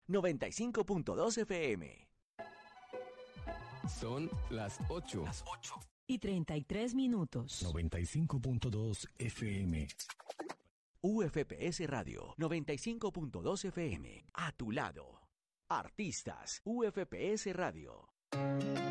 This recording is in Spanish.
95.2 FM. Son las 8. Y 33 minutos. 95.2 FM. UFPS Radio 95.2 FM. A tu lado. Artistas. UFPS Radio.